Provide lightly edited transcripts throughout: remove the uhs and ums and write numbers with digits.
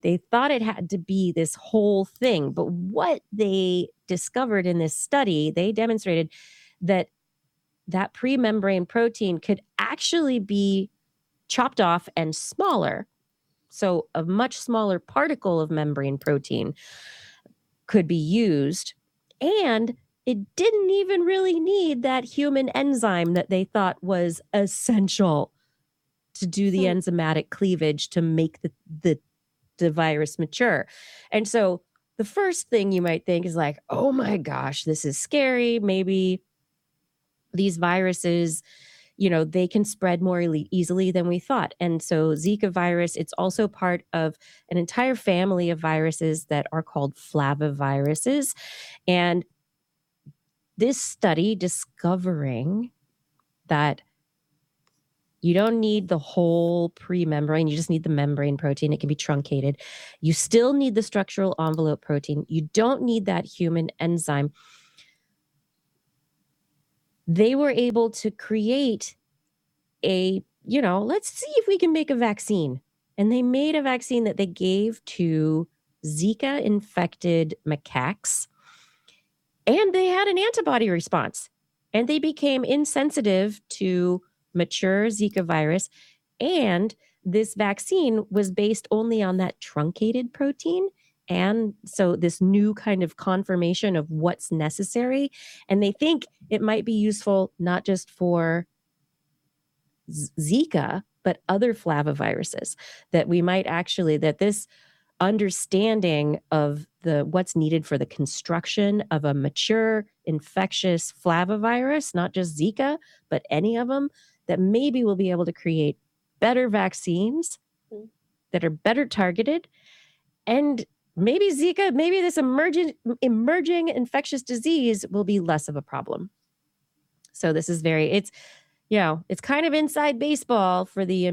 They thought it had to be this whole thing, but what they discovered in this study, they demonstrated that that pre-membrane protein could actually be chopped off and smaller. So a much smaller particle of membrane protein could be used, and it didn't even really need that human enzyme that they thought was essential to do the Hmm. enzymatic cleavage to make the virus mature. And so the first thing you might think is like, oh my gosh, this is scary. Maybe these viruses, they can spread more easily than we thought. And so Zika virus, it's also part of an entire family of viruses that are called flaviviruses. And this study discovering that you don't need the whole pre-membrane. You just need the membrane protein. It can be truncated. You still need the structural envelope protein. You don't need that human enzyme. They were able to create let's see if we can make a vaccine. And they made a vaccine that they gave to Zika infected macaques. And they had an antibody response. And they became insensitive to mature Zika virus. And this vaccine was based only on that truncated protein. And so, this new kind of confirmation of what's necessary. And they think it might be useful not just for Zika, but other flaviviruses, that we might actually, that this understanding of the what's needed for the construction of a mature infectious flavivirus, not just Zika, but any of them, that maybe we'll be able to create better vaccines that are better targeted. And maybe Zika, maybe this emerging infectious disease will be less of a problem. So this is it's kind of inside baseball for the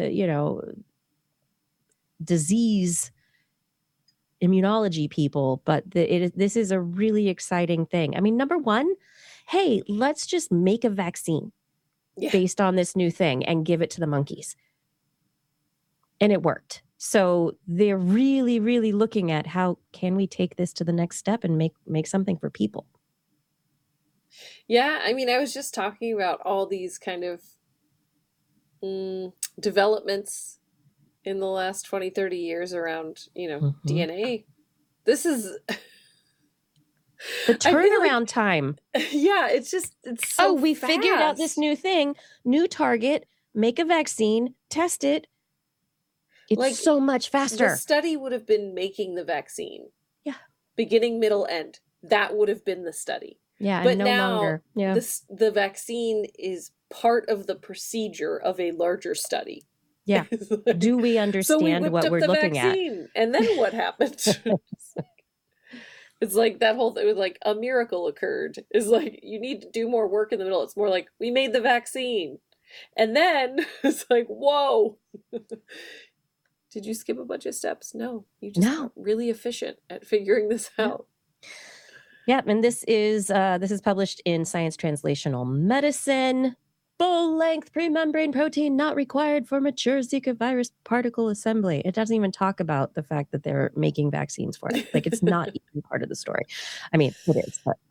disease immunology people, but this is a really exciting thing. I mean, number one, hey, let's just make a vaccine based on this new thing and give it to the monkeys. And it worked. So they're really, really looking at how can we take this to the next step and make something for people. Yeah, I mean, I was just talking about all these kind of developments in the last 20, 30 years around, Mhm. DNA. This is The I feel turnaround like time. yeah, it's Oh, so we figured out this fast. new thing, new target, make a vaccine, test it. It's Like so much the faster. study would have been making the vaccine. Yeah. Beginning, middle, end. That would have been the study. Yeah, and But no now longer. Yeah. the vaccine is part of the procedure of a larger study. Yeah. Like, Do we so we understand whipped what up we're the looking at? vaccine, and then what happened? It's like that whole thing with like a miracle occurred. Is like you need to do more work in the middle. It's more like we made the vaccine, and then it's like whoa. Did you skip a bunch of steps? No, you just got No. really efficient at figuring this Yeah. out. Yep. And this is published in Science Translational Medicine. Full length pre-membrane protein not required for mature Zika virus particle assembly. It doesn't even talk about the fact that they're making vaccines for it. Like it's not even part of the story. I mean, it is, but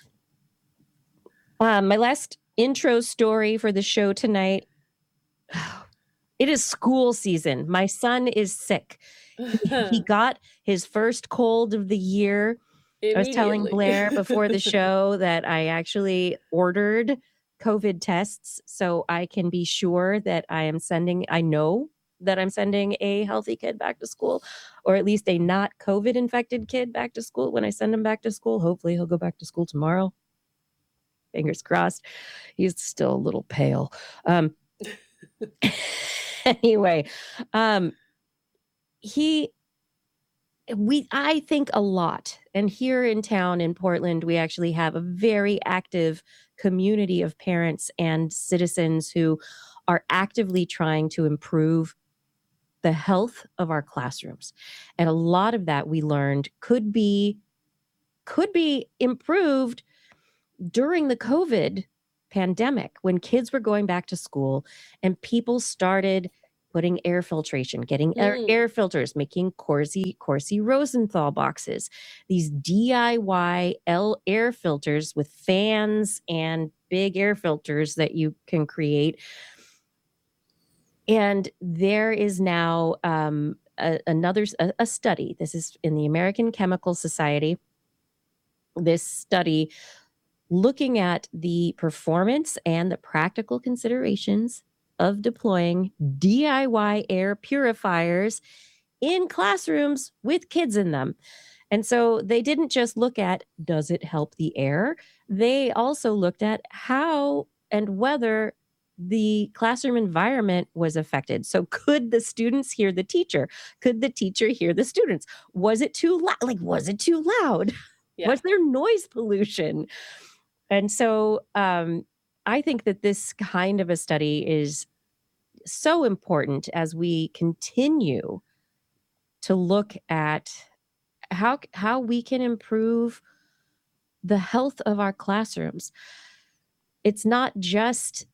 my last intro story for the show tonight. It is school season. My son is sick. He got his first cold of the year. I was telling Immediately. Blair before the show that I actually ordered COVID tests so I can be sure that I know that I'm sending a healthy kid back to school, or at least a not COVID infected kid back to school when I send him back to school. Hopefully he'll go back to school tomorrow. Fingers crossed. He's still a little pale. Anyway, um, he I think a lot. And here in town in Portland, we actually have a very active community of parents and citizens who are actively trying to improve the health of our classrooms. And a lot of that we learned could be improved during the COVID pandemic when kids were going back to school and people started putting air filtration, getting Mm. air filters, making Corsi Rosenthal boxes, these DIY air filters with fans and big air filters that you can create. And there is now a study. This is in the American Chemical Society. This study looking at the performance and the practical considerations of deploying DIY air purifiers in classrooms with kids in them. And so they didn't just look at, does it help the air? They also looked at how and whether the classroom environment was affected. So could the students hear the teacher? Could the teacher hear the students? Was it too loud? Was it too loud? Yeah. Was there noise pollution? And so I think that this kind of a study is so important as we continue to look at how we can improve the health of our classrooms. It's not just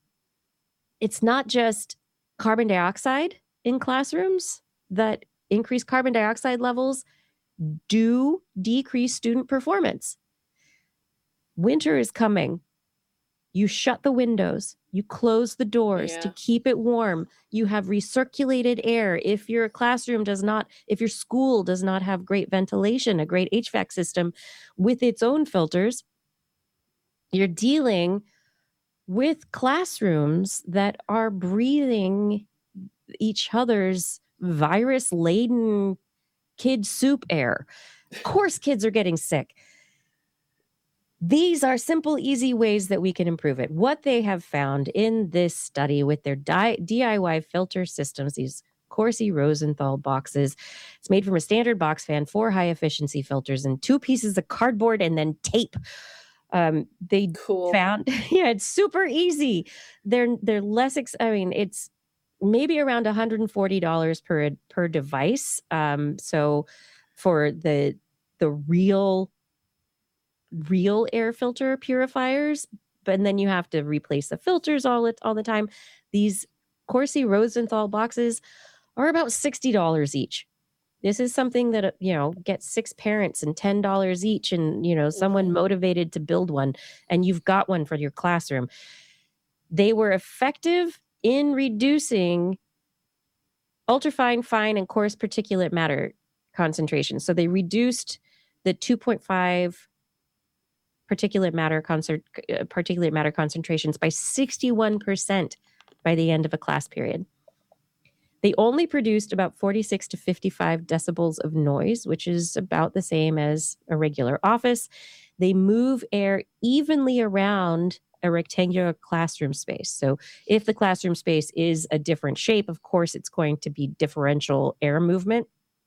carbon dioxide in classrooms that increased carbon dioxide levels do decrease student performance. Winter is coming. You shut the windows, you close the doors to keep it warm. You have recirculated air. If your school does not have great ventilation, a great HVAC system with its own filters, you're dealing with classrooms that are breathing each other's virus-laden kid soup air. Of course, kids are getting sick. These are simple, easy ways that we can improve it. What they have found in this study with their DIY filter systems, these Corsi Rosenthal boxes, it's made from a standard box fan, 4 high-efficiency filters, and 2 pieces of cardboard and then tape. They found, it's super easy. They're less, it's maybe around $140 per device. So for the real air filter purifiers, but then you have to replace the filters all the time. These Corsi Rosenthal boxes are about $60 each. This is something that, gets 6 parents and $10 each and, someone motivated to build one, and you've got one for your classroom. They were effective in reducing ultrafine, fine, and coarse particulate matter concentrations. So they reduced the 2.5 particulate matter concentrations by 61% by the end of a class period. They only produced about 46 to 55 decibels of noise, which is about the same as a regular office. They move air evenly around a rectangular classroom space. So if the classroom space is a different shape, of course, it's going to be differential air movement.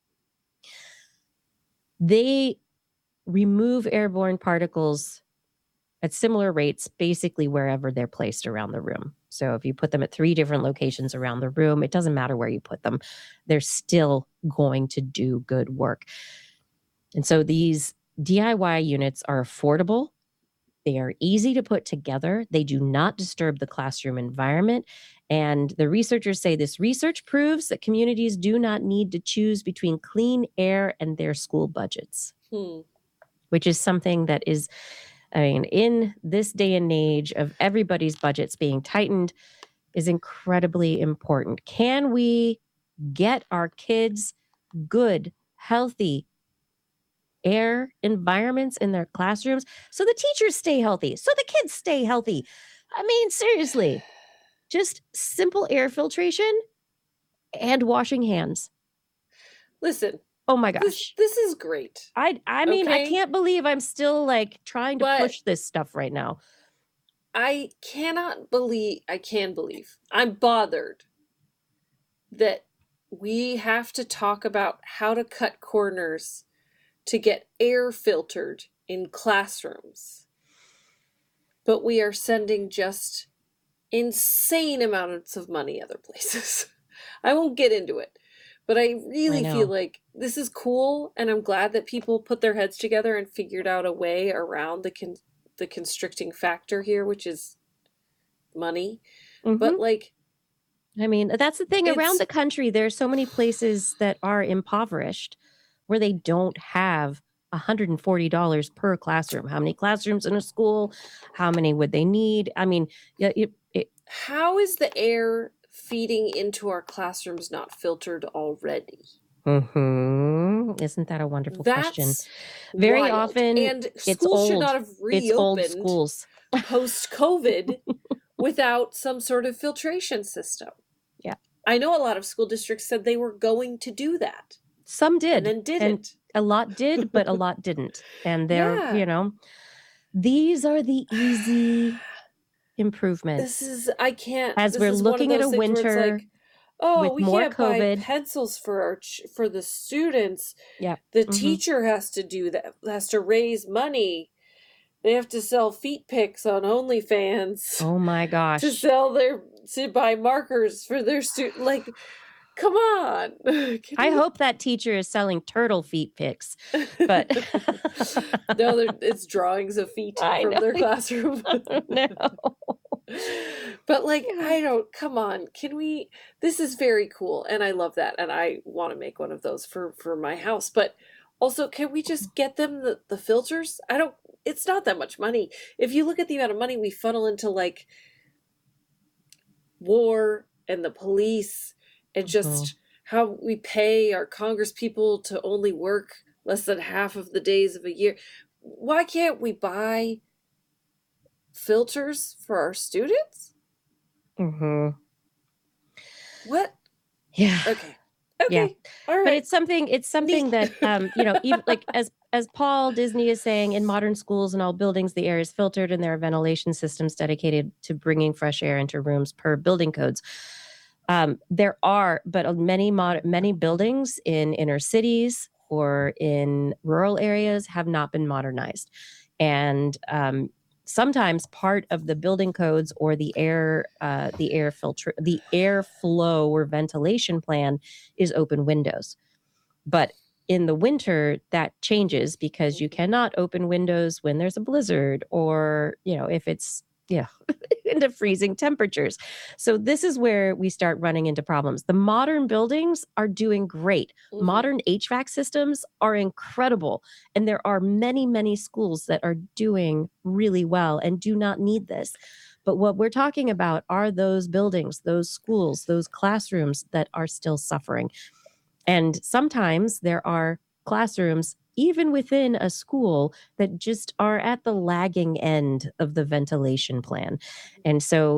They remove airborne particles at similar rates, basically wherever they're placed around the room. So if you put them at 3 different locations around the room, it doesn't matter where you put them. They're still going to do good work. And so these DIY units are affordable. They are easy to put together. They do not disturb the classroom environment. And the researchers say this research proves that communities do not need to choose between clean air and their school budgets, which is something that is, in this day and age of everybody's budgets being tightened, is incredibly important. Can we get our kids good, healthy air environments in their classrooms so the teachers stay healthy, so the kids stay healthy? Seriously, just simple air filtration and washing hands. Listen. Oh my gosh. This is great. I can't believe I'm still trying to push this stuff right now. I can believe. I'm bothered that we have to talk about how to cut corners to get air filtered in classrooms. But we are sending just insane amounts of money other places. I won't get into it. But I really feel like this is cool, and I'm glad that people put their heads together and figured out a way around the constricting factor here, which is money. But I mean, that's the thing. Around It's the country, there are so many places that are impoverished where they don't have $140 per classroom. How many classrooms in a school? How many would they need? I mean, yeah, how is the air feeding into our classrooms not filtered already? Isn't that a wonderful question? That's Very wild. often, And it's schools should not old. have It's old reopened schools. post COVID without some sort of filtration system. Yeah. I know a lot of school districts said they were going to do that Some and did, then and didn't. a lot did, but a lot didn't. And they're, Yeah. these are the easy This improvements. is, I can't, As this we're is one of looking at a those things where it's winter like, oh, with we more can't buy COVID. pencils for for the students. Yeah. The teacher has to do that, has to raise money. They have to sell feet pics on OnlyFans. Oh my To gosh. sell to buy markers for their student. Like, come on. I hope that teacher is selling turtle feet pics, but No, it's drawings of feet I from know. their classroom. No. But like, I don't, come on. Can we, this is very cool and I love that and I want to make one of those for my house. But also, can we just get them the filters? I don't, it's not that much money. If you look at the amount of money we funnel into like war and the police and just how we pay our congress people to only work less than half of the days of a year, why can't we buy filters for our students? What? Yeah. Okay. Yeah. All right. But it's something that even like as Paul Disney is saying, in modern schools and all buildings, the air is filtered and there are ventilation systems dedicated to bringing fresh air into rooms per building codes. There are, but many buildings in inner cities or in rural areas have not been modernized. And sometimes part of the building codes or the airflow or ventilation plan is open windows. But in the winter, that changes because you cannot open windows when there's a blizzard or, if it's, into freezing temperatures. So this is where we start running into problems. The modern buildings are doing great. Modern HVAC systems are incredible. And there are many, many schools that are doing really well and do not need this. But what we're talking about are those buildings, those schools, those classrooms that are still suffering. And sometimes there are classrooms, even within a school, that just are at the lagging end of the ventilation plan. And so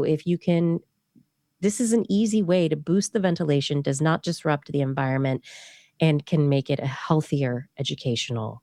this is an easy way to boost the ventilation, does not disrupt the environment, and can make it a healthier educational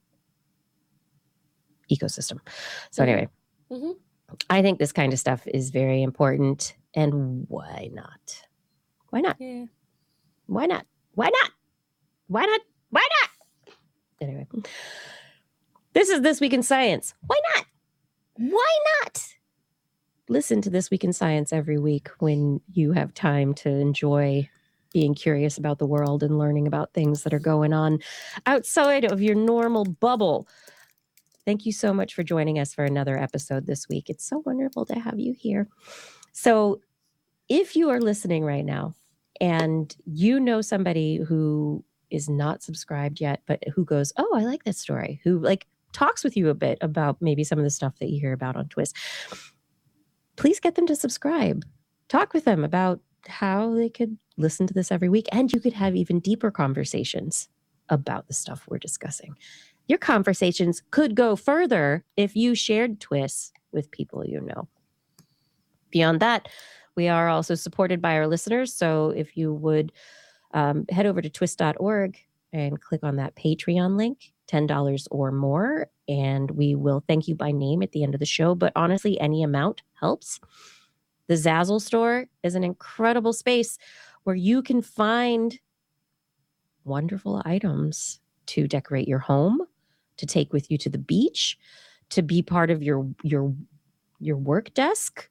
ecosystem. So anyway, I think this kind of stuff is very important. And why not? Why not? Yeah. Why not? Why not? Why not? Why not? Anyway, this is This Week in Science. Why not? Why not? Listen to This Week in Science every week when you have time to enjoy being curious about the world and learning about things that are going on outside of your normal bubble. Thank you so much for joining us for another episode this week. It's so wonderful to have you here. So if you are listening right now and you know somebody who is not subscribed yet, but who goes, oh, I like that story, who like talks with you a bit about maybe some of the stuff that you hear about on Twist, please get them to subscribe. Talk with them about how they could listen to this every week. And you could have even deeper conversations about the stuff we're discussing. Your conversations could go further if you shared Twist with people you know. Beyond that, we are also supported by our listeners. So if you would head over to twist.org and click on that Patreon link, $10 or more, and we will thank you by name at the end of the show. But honestly, any amount helps. The Zazzle store is an incredible space where you can find wonderful items to decorate your home, to take with you to the beach, to be part of your work desk.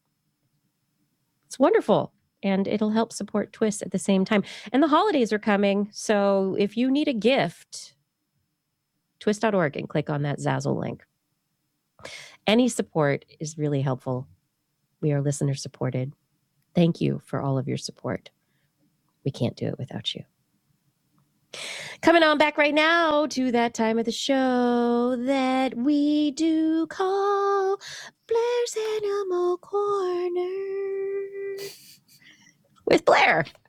It's wonderful. And it'll help support Twist at the same time. And the holidays are coming. So if you need a gift, twist.org and click on that Zazzle link. Any support is really helpful. We are listener supported. Thank you for all of your support. We can't do it without you. Coming on back right now to that time of the show that we do call Blair's Animal Corner with Blair.